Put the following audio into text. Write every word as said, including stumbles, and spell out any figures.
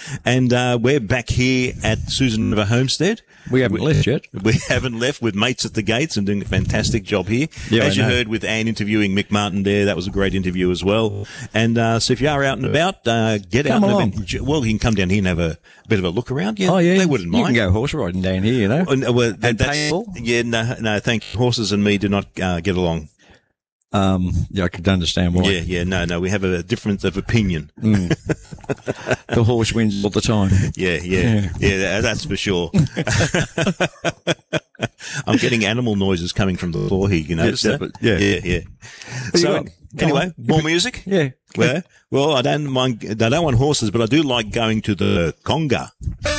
And uh, we're back here at Susan River Homestead. We haven't left yet. We haven't left with Mates at the Gates and doing a fantastic job here. Yeah, As I you know. heard with Anne interviewing Mick Martin there, that was a great interview as well. And uh, so if you are out and about, uh, get Come out along. and about. Well, you can come down here and have a bit of a look around. Yeah, Oh, yeah. they wouldn't You mind. can go horse riding down here, you know. Oh, no, well, that- And that's, paintball? yeah, no, no, thank you. Horses and me do not uh, get along. Um, yeah, I could understand why. Yeah, yeah, no, no, we have a difference of opinion. The horse wins all the time. Yeah, yeah, yeah, that- that's for sure. I'm getting animal noises coming from the floor here. You notice Yeah, that? yeah. yeah, yeah. you So got? Come anyway, on. more music. Yeah. Well, well, I don't mind. I don't want horses, but I do like going to the conga.